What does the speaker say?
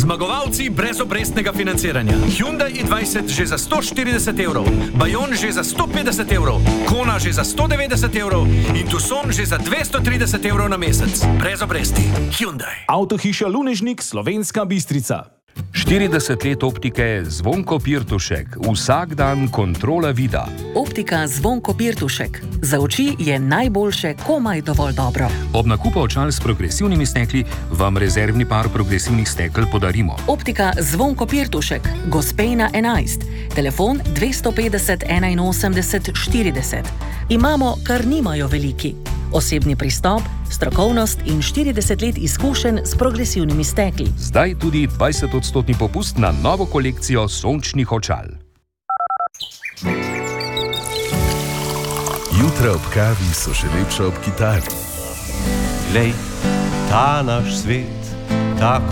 Zmagovalci brezobrestnega financiranja. Hyundai i20 že za 140 evrov, Bayon že za 150 evrov, Kona že za 190 evrov in Tucson že za 230 evrov na mesec. Brez obresti. Hyundai. Avtohiša Lunežnik, Slovenska Bistrica. 40 let optike Zvonko Pirtušek. Vsak dan kontrola vida. Optika Zvonko Pirtušek. Za oči je najboljše komaj dovolj dobro. Ob nakupu očal s progresivnimi stekli vam rezervni par progresivnih stekel podarimo. Optika Zvonko Pirtušek. Gospejna 11. Telefon 250 81 40. Imamo, kar nimajo veliki. Osebni pristop, strokovnost in 40 let izkušenj s progresivnimi stekli. Zdaj tudi 20% popust na novo kolekcijo sončnih očal. Jutra ob kavi so še lepša ob kitari. Glej, ta naš svet, tako